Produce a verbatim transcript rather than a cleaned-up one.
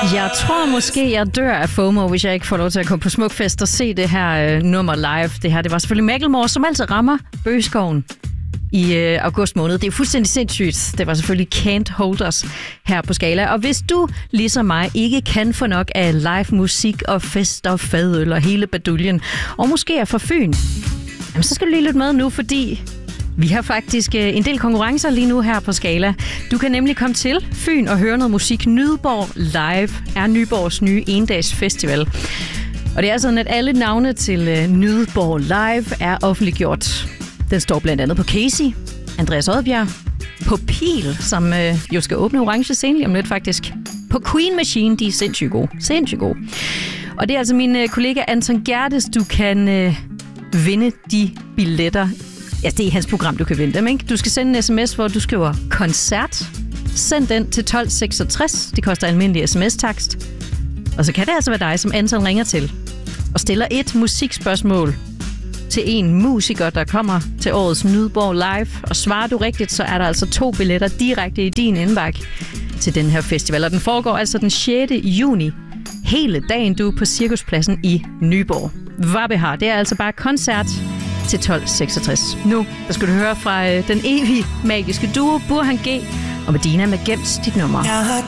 Jeg tror måske, jeg dør af FOMO, hvis jeg ikke får lov til at komme på Smukfest og se det her øh, nummer live. Det her, det var selvfølgelig Macklemore, som altid rammer Bøgeskoven i øh, august måned. Det er fuldstændig sindssygt. Det var selvfølgelig Can't Hold Us her på Skala. Og hvis du, ligesom mig, ikke kan få nok af live musik og fest og fadøl og hele baduljen, og måske er fra Fyn, jamen, så skal du lige lytte med nu, fordi vi har faktisk en del konkurrencer lige nu her på Skala. Du kan nemlig komme til Fyn og høre noget musik. Nyborg Live er Nyborgs nye endags festival. Og det er sådan, at alle navne til Nyborg Live er offentliggjort. Den står blandt andet på Casey, Andreas Odbjerg, på Pil, som øh, jo skal åbne orange scene lige om lidt faktisk. På Queen Machine, de er sindssygt gode. Sindssygt gode. Og det er altså min øh, kollega Anton Gerdes, du kan øh, vinde de billetter. Ja, det er hans program, du kan vinde dem, ikke? Du skal sende en sms, hvor du skriver koncert. Send den til tolv seksogtres. Det koster almindelig sms-takst. Og så kan det altså være dig, som Anton ringer til og stiller et musikspørgsmål til en musiker, der kommer til årets Nyborg Live. Og svarer du rigtigt, så er der altså to billetter direkte i din indbakke til den her festival. Og den foregår altså den sjette juni. Hele dagen, du er på Cirkuspladsen i Nyborg. Vabbehar, det er altså bare koncert til tolv seksogtres. Nu der skal du høre fra øh, den evige magiske duo Burhan G og Medina med Gemt dit nummer.